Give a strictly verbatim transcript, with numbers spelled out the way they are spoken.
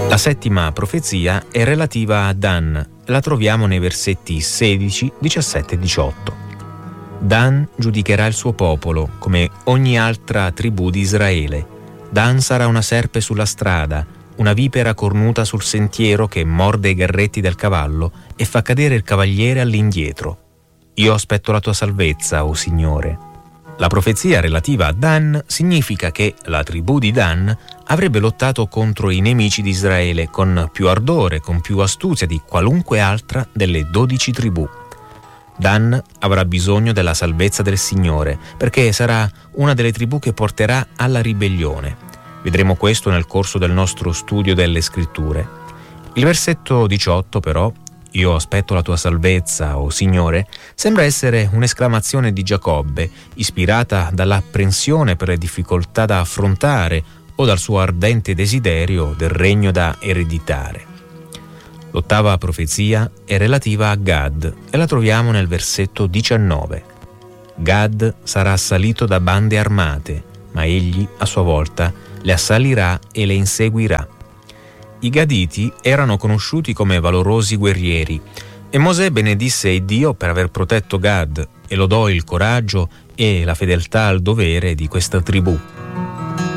La settima profezia è relativa a Dan, la troviamo nei versetti sedici, diciassette e diciotto. Dan giudicherà il suo popolo come ogni altra tribù di Israele. Dan sarà una serpe sulla strada, una vipera cornuta sul sentiero che morde i garretti del cavallo e fa cadere il cavaliere all'indietro. Io aspetto la tua salvezza, o Signore. La profezia relativa a Dan significa che la tribù di Dan avrebbe lottato contro i nemici di Israele con più ardore, con più astuzia di qualunque altra delle dodici tribù. Dan avrà bisogno della salvezza del Signore, perché sarà una delle tribù che porterà alla ribellione. Vedremo questo nel corso del nostro studio delle Scritture. Il versetto diciotto, però, io aspetto la tua salvezza, o Signore, sembra essere un'esclamazione di Giacobbe, ispirata dall'apprensione per le difficoltà da affrontare o dal suo ardente desiderio del regno da ereditare. L'ottava profezia è relativa a Gad e la troviamo nel versetto diciannove. Gad sarà assalito da bande armate, ma egli, a sua volta, le assalirà e le inseguirà. I Gaditi erano conosciuti come valorosi guerrieri e Mosè benedisse il Dio per aver protetto Gad e lodò il coraggio e la fedeltà al dovere di questa tribù.